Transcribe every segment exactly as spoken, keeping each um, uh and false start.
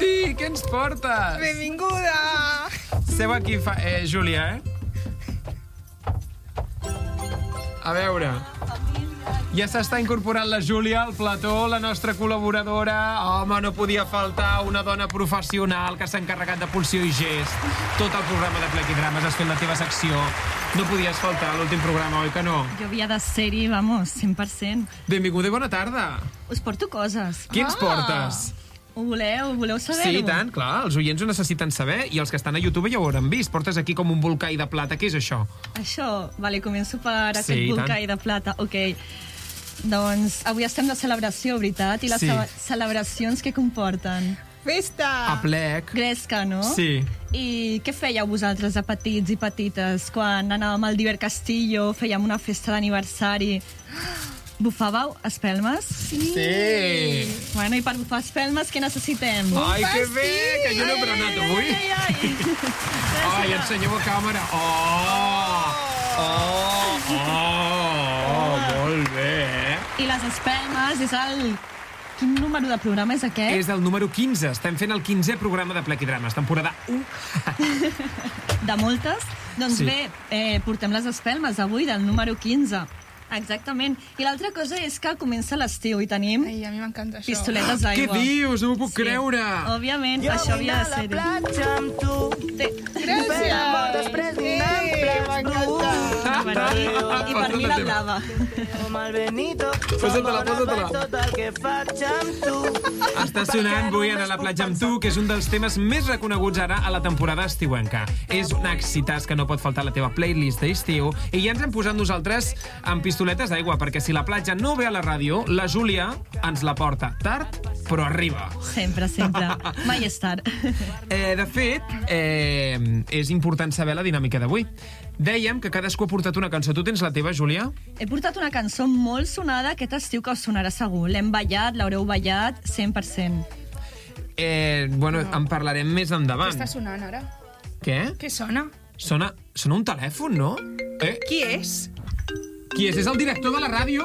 Martí, què ens portes? Benvinguda! Seu aquí, fa... eh, Júlia, eh? A veure... Ja s'està incorporant la Júlia al plató, la nostra col·laboradora. Home, no podia faltar una dona professional que s'ha encarregat de pulsió i gest. Tot el programa de Plec i Drames has fet la teva secció. No podies faltar a l'últim programa, oi que no? Jo havia de ser-hi, vamos, cent per cent. Benvinguda i bona tarda. Us porto coses. Què ens portes? Ho voleu? Voleu saber-ho? Sí, tant, clar. Els oients ho necessiten saber i els que estan a YouTube ja ho hauran vist. Portes aquí com un bolcall de plata. Què és això? Això? Vale, començo per aquest Sí, bolcall de plata. Ok. Doncs avui estem de celebració, veritat? I les Sí. ce- celebracions que comporten? Festa! A plec. Gresca, no? Sí. I què fèieu vosaltres de petits i petites quan anàvem al Diver Castillo, fèiem una festa d'aniversari? Bufàveu espelmes? Sí. Bueno, i per bufar espelmes què necessitem? Ai, que bé, que jo no he berenat avui. Ai, ai, ai. Ai, ensenyeu a càmera. Oh! Oh! Oh! Molt bé, eh? I les espelmes és el... Quin número de programa és aquest? És el número quinze. Estem fent el quinzè programa de Plec i Drames, temporada u. De moltes? Doncs Sí. bé, eh, portem les espelmes avui del número quinze. Exactament. I l'altra cosa és que comença l'estiu i tenim Ai, a mi m'encanta això. pistoletes Què d'aigua. dius? No m'ho puc creure. Òbviament, això havia de ser-hi. platja amb tu. Sí. Gràcies! després Sí, d'un ample m'encanta. I per mi, i per mi la blava. Amb el Benito. Posa-te-la, posa-te-la. Tot el que faig amb tu. Està sonant Vull anar a la platja amb tu, que és un dels temes més reconeguts ara a la temporada estiuenca. És un excitàs que no pot faltar a la teva playlist d'estiu i ja ens hem posat nosaltres amb pistoletes d'aigua, perquè si la platja no ve a la ràdio, la Júlia ens la porta tard, però arriba. Sempre, sempre. Mai és tard. Eh, de fet, eh, és important saber la dinàmica d'avui. Dèiem que cadascú ha portat una cançó. Tu tens la teva, Júlia? He portat una cançó molt sonada aquest estiu que us sonarà segur. L'hem ballat, l'haureu ballat, cent per cent. Eh, bueno, en parlarem més Què endavant. està sonant ara? Què? Què sona? Sona, sona un telèfon, no? Eh? Qui és? Qui és? És el director de la ràdio?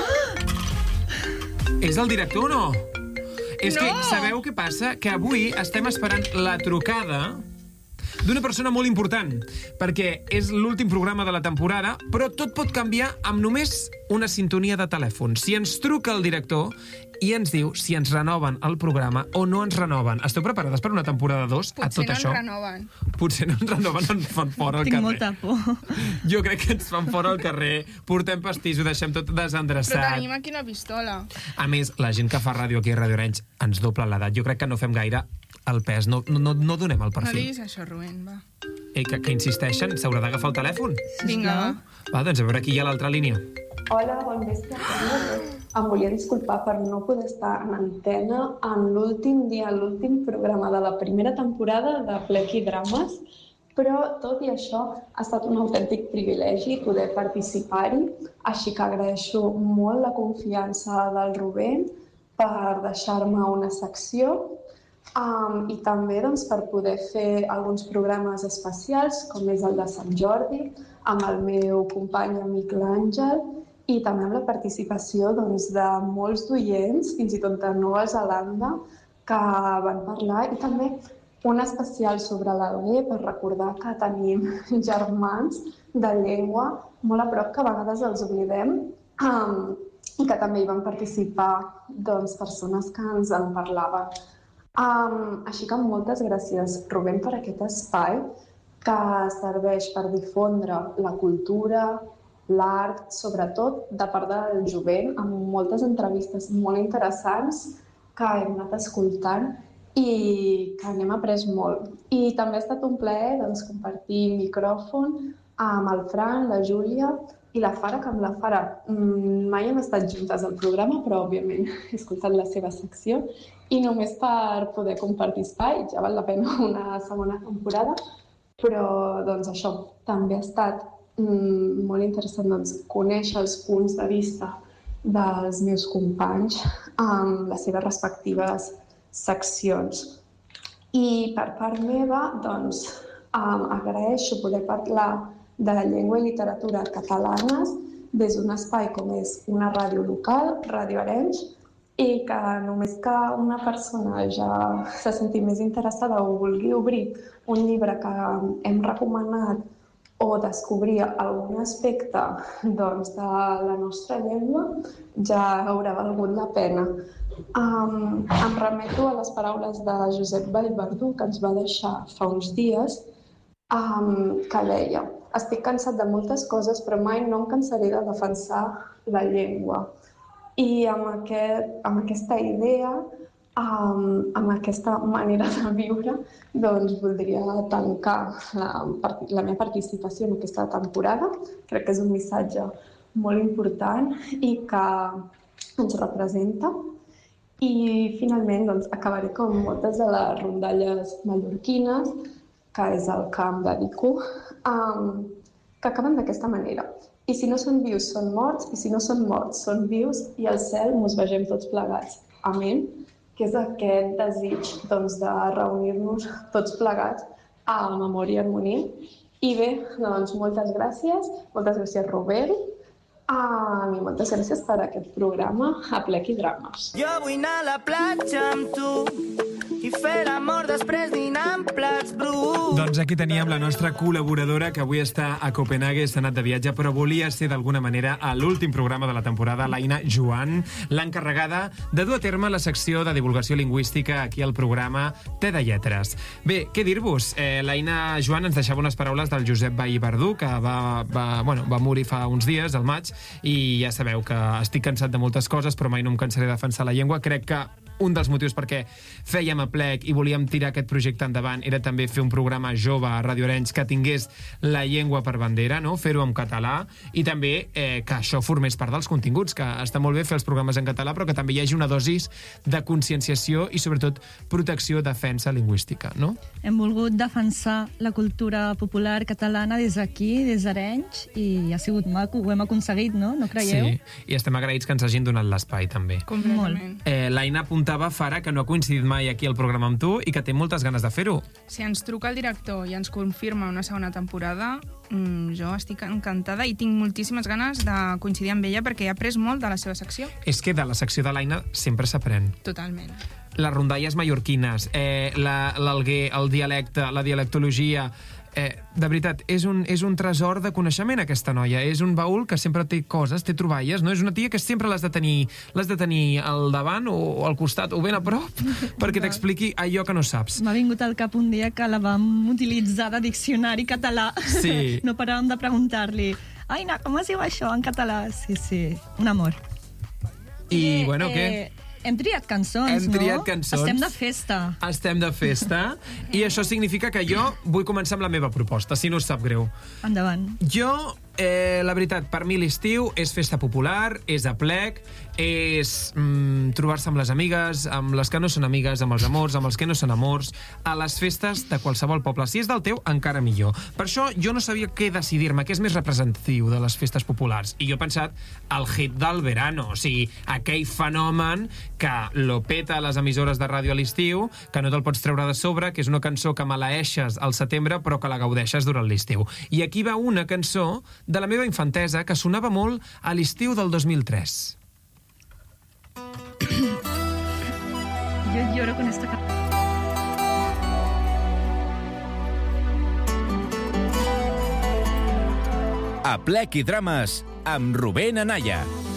És el director o no? És que No! sabeu què passa? Que avui estem esperant la trucada d'una persona molt important, perquè és l'últim programa de la temporada, però tot pot canviar amb només una sintonia de telèfon. Si ens truca el director i ens diu si ens renoven el programa o no ens renoven. Esteu preparades per una temporada dos a Potser tot no això? ens renoven. Potser no ens renoven, ens fan fora al Tinc carrer. molta por. Jo crec que ens fan fora al carrer, portem pastís, ho deixem tot Però desendreçat. tenim aquí una pistola. A més, la gent que fa ràdio aquí a Radio Arenys ens dobla l'edat. Jo crec que no fem gaire el pes, no, no, no donem el No perfil. diguis això, Rubén, va. Ei, que, que insisteixen, s'haurà d'agafar el telèfon. Vinga, va. Va, doncs a veure qui hi ha a l'altra línia. Hola, bon vespre. Em volia disculpar per no poder estar en antena en l'últim dia, l'últim programa de la primera temporada de Plec i Drames, però tot i això ha estat un autèntic privilegi poder participar-hi, així que agraeixo molt la confiança del Rubén per deixar-me una secció um, i també doncs, per poder fer alguns programes especials, com és el de Sant Jordi, amb el meu company i amic l'Àngel, i també amb la participació doncs, de molts d'oients, fins i tot de Nova Zelanda, que van parlar, i també un especial sobre l'Alguer per recordar que tenim germans de llengua molt a prop que a vegades els oblidem, um, i que també hi van participar doncs, persones que ens en parlaven. Um, així que moltes gràcies, Rubén, per aquest espai que serveix per difondre la cultura, l'art, sobretot de part del jovent, amb moltes entrevistes molt interessants que hem anat escoltant i que n'hem après molt. I també ha estat un plaer doncs, compartir micròfon amb el Fran, la Júlia i la Fara, que amb la Fara mmm, mai hem estat juntes al programa, però òbviament he escoltat la seva secció i només per poder compartir espai, ja val la pena una segona temporada, però doncs això també ha estat mm, molt interessant doncs, conèixer els punts de vista dels meus companys amb les seves respectives seccions. I per part meva, doncs, um, agraeixo poder parlar de la llengua i literatura catalanes des d'un espai com és una ràdio local, Ràdio Arenys, i que només que una persona ja se senti més interessada o vulgui obrir un llibre que hem recomanat o descobrir algun aspecte doncs, de la nostra llengua, ja haurà valgut la pena. Um, em remeto a les paraules de Josep Vallverdú, que ens va deixar fa uns dies, um, que deia: estic cansat de moltes coses, però mai no em cansaré de defensar la llengua. I amb, aquest, amb aquesta idea, um, amb aquesta manera de viure, doncs voldria tancar la, la meva participació en aquesta temporada. Crec que és un missatge molt important i que ens representa. I finalment doncs, acabaré com moltes de les rondalles mallorquines, que és el que em dedico, um, que acaben d'aquesta manera. I si no són vius, són morts, i si no són morts, són vius, i al cel mos vegem tots plegats. Amén? Que és aquest desig doncs, de reunir-nos tots plegats a memòria en harmonia. I bé, doncs moltes gràcies, moltes gràcies Robert, um, i moltes gràcies per aquest programa a Plec i Drames. Jo vull anar a la platja amb tu i fer l'amor després dinar amb plats bruts. Doncs aquí teníem la nostra col·laboradora, que avui està a Copenhague, s'ha anat de viatge, però volia ser d'alguna manera a l'últim programa de la temporada, l'Aina Joan, l'encarregada de dur a terme la secció de divulgació lingüística aquí al programa Te de Lletres. Bé, què dir-vos? Eh, L'Aina Joan ens deixava unes paraules del Josep Vallverdú, que va, va, bueno, va morir fa uns dies, al maig, i ja sabeu que estic cansat de moltes coses, però mai no em cansaré de defensar la llengua. Crec que un dels motius perquè fèiem a Plec i volíem tirar aquest projecte endavant era també fer un programa jove a Ràdio Arenys que tingués la llengua per bandera, no? Fer-ho en català, i també eh, que això formés part dels continguts, que està molt bé fer els programes en català, però que també hi hagi una dosis de conscienciació i sobretot protecció, defensa lingüística, no? Hem volgut defensar la cultura popular catalana des d'aquí, des d'Arenys, i ha sigut maco, ho hem aconseguit, no? No creieu? Sí, i estem agraïts que ens hagin donat l'espai també. Completament. Eh, L'Aina apuntava, Fara, que no ha coincidit mai aquí al programa amb tu i que té moltes ganes de fer-ho. Si ens truca el director i ens confirma una segona temporada, mmm, jo estic encantada i tinc moltíssimes ganes de coincidir amb ella perquè he après molt de la seva secció. És que de la secció de l'Aina sempre s'aprèn. Totalment. Les rondalles mallorquines, eh, la, l'alguer, el dialecte, la dialectologia... Eh, de veritat, és un, és un tresor de coneixement, aquesta noia. És un baúl que sempre té coses, té troballes, no? És una tia que sempre l'has de tenir, l'has de tenir al davant o al costat o ben a prop perquè t'expliqui allò que no saps. M'ha vingut al cap un dia que la vam utilitzar de diccionari català. Sí. No paràvem de preguntar-li: Aina, com es diu això en català? Sí, sí, un amor. I, Eh, bueno, eh, què? Hem triat cançons, Hem triat no? cançons. Estem de festa. Estem de festa i això significa que jo vull començar amb la meva proposta, si no us sap greu. Endavant. Jo, eh, la veritat, per mi l'estiu és festa popular, és aplec, és mm, trobar-se amb les amigues, amb les que no són amigues, amb els amors, amb els que no són amors, a les festes de qualsevol poble. Si és del teu, encara millor. Per això jo no sabia què decidir-me, què és més representatiu de les festes populars. I jo he pensat el hit del verano, o sigui, aquell fenomen que lo peta a les emissores de ràdio a l'estiu, que no te'l pots treure de sobre, que és una cançó que maleeixes al setembre però que la gaudeixes durant l'estiu. I aquí va una cançó de la meva infantesa que sonava molt a l'estiu del dos mil tres. Yo lloro con esta canción. A Plec i Drames amb Rubén Anaya.